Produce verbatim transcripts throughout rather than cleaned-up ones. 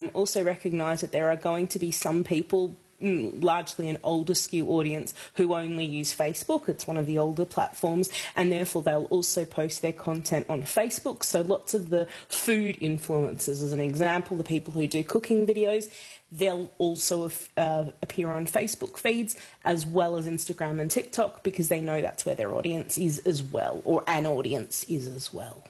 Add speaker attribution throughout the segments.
Speaker 1: Instagram, also recognise that there are going to be some people, largely an older skew audience, who only use Facebook. It's one of the older platforms, and therefore they'll also post their content on Facebook. So lots of the food influencers, as an example, the people who do cooking videos, they'll also uh, appear on Facebook feeds as well as Instagram and TikTok, because they know that's where their audience is as well, or an audience is as well.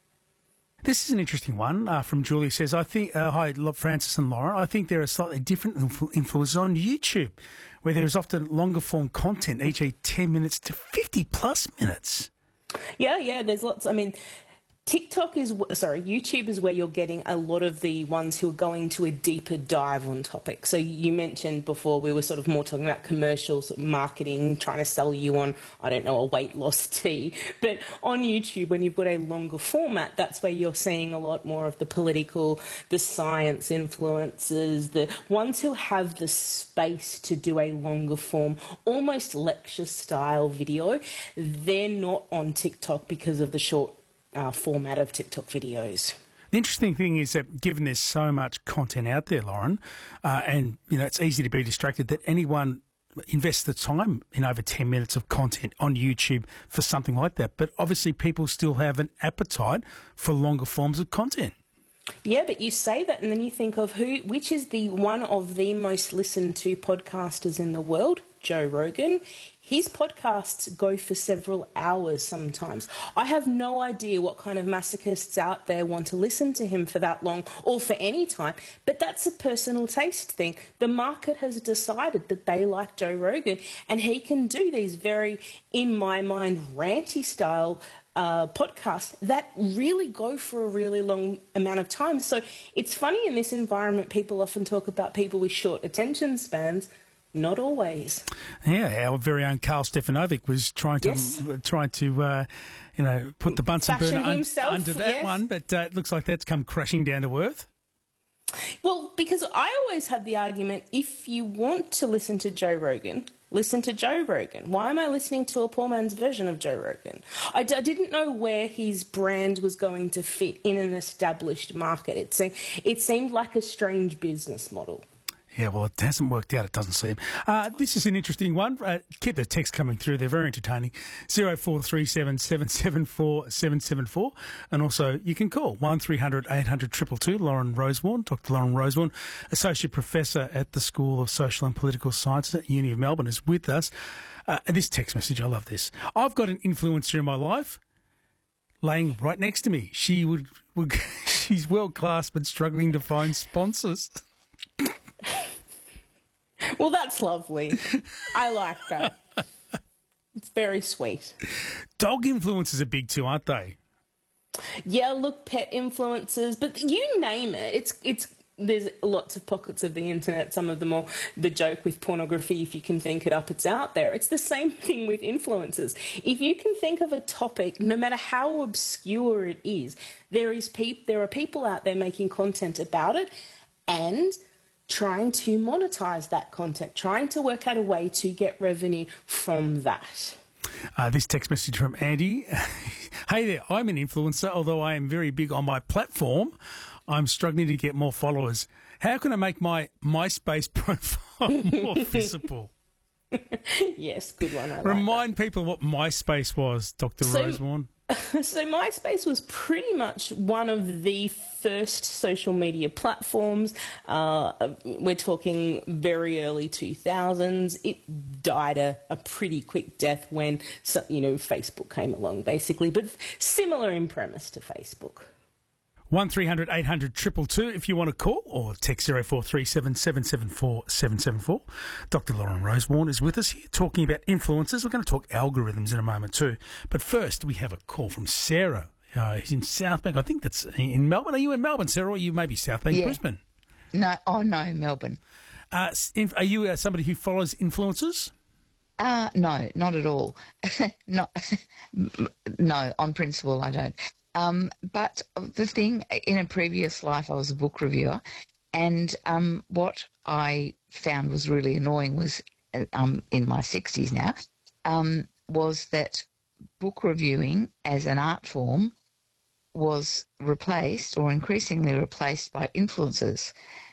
Speaker 2: This is an interesting one uh, from Julie. Says, I think, uh, hi, Francis and Laura, I think there are slightly different influ- influences on YouTube, where there is often longer form content, each ten minutes to fifty plus minutes.
Speaker 1: Yeah, yeah, there's lots. I mean, TikTok is, sorry, YouTube is where you're getting a lot of the ones who are going to a deeper dive on topics. So you mentioned before, we were sort of more talking about commercials, marketing, trying to sell you on, I don't know, a weight loss tea. But on YouTube, when you've got a longer format, that's where you're seeing a lot more of the political, the science influencers, the ones who have the space to do a longer form, almost lecture style video. They're not on TikTok because of the short Uh, format of TikTok videos.
Speaker 2: The interesting thing is that given there's so much content out there, Lauren, uh, and you know it's easy to be distracted, that anyone invests the time in over ten minutes of content on YouTube for something like that. But obviously people still have an appetite for longer forms of content.
Speaker 1: Yeah, but you say that and then you think of who, which is the one of the most listened to podcasters in the world, Joe Rogan. His podcasts go for several hours sometimes. I have no idea what kind of masochists out there want to listen to him for that long or for any time, but that's a personal taste thing. The market has decided that they like Joe Rogan, and he can do these very, in my mind, ranty style uh, podcasts that really go for a really long amount of time. So it's funny, in this environment, people often talk about people with short attention spans. Not always.
Speaker 2: Yeah, our very own Carl Stefanovic was trying to
Speaker 1: yes.
Speaker 2: trying to uh, you know put the Bunsen burner un- under that
Speaker 1: yes.
Speaker 2: one, but uh, it looks like that's come crashing down to earth.
Speaker 1: Well, because I always had the argument, if you want to listen to Joe Rogan, listen to Joe Rogan. Why am I listening to a poor man's version of Joe Rogan? I, d- I didn't know where his brand was going to fit in an established market. It, se- it seemed like a strange business model.
Speaker 2: Yeah, well, it hasn't worked out, it doesn't seem. Uh, this is an interesting one. Uh, keep the text coming through. They're very entertaining. zero four three seven, seven seven four, seven seven four. And also, you can call one three hundred, eight hundred, two two two. Lauren Rosewarne, Doctor Lauren Rosewarne, Associate Professor at the School of Social and Political Sciences at Uni of Melbourne, is with us. Uh, this text message, I love this. I've got an influencer in my life laying right next to me. She would, would she's world-class but struggling to find sponsors.
Speaker 1: Well, that's lovely. I like that. It's very sweet.
Speaker 2: Dog influencers are big too, aren't they?
Speaker 1: Yeah, look, pet influencers, but you name it. It's it's. There's lots of pockets of the internet. Some of them are the joke with pornography. If you can think it up, it's out there. It's the same thing with influencers. If you can think of a topic, no matter how obscure it is, there is peop- there are people out there making content about it, and trying to monetize that content, trying to work out a way to get revenue from that.
Speaker 2: Uh, this text message from Andy. Hey there, I'm an influencer, although I am very big on my platform. I'm struggling to get more followers. How can I make my MySpace profile more visible?
Speaker 1: Yes, good one. I like
Speaker 2: Remind
Speaker 1: that.
Speaker 2: people what MySpace was, Doctor
Speaker 1: So,
Speaker 2: Rosewarne.
Speaker 1: So MySpace was pretty much one of the first social media platforms. Uh, we're talking very early two thousands. It died a, a pretty quick death when, you know, Facebook came along, basically, but similar in premise to Facebook.
Speaker 2: one three hundred, eight hundred, two two two if you want to call, or text zero four three seven, seven seven four, seven seven four. Doctor Lauren Rosewarne is with us here talking about influencers. We're going to talk algorithms in a moment too. But first, we have a call from Sarah. Uh, he's in South Bank. I think that's in Melbourne. Are you in Melbourne, Sarah, or you maybe South Bank,
Speaker 3: yeah.
Speaker 2: Brisbane?
Speaker 3: No, oh no, Melbourne.
Speaker 2: Uh, are you uh, somebody who follows influencers?
Speaker 3: Uh, no, not at all. no, no, on principle I don't. Um, but the thing, in a previous life, I was a book reviewer, and um, what I found was really annoying was, um, in my sixties now, um, was that book reviewing as an art form was replaced, or increasingly replaced, by influencers.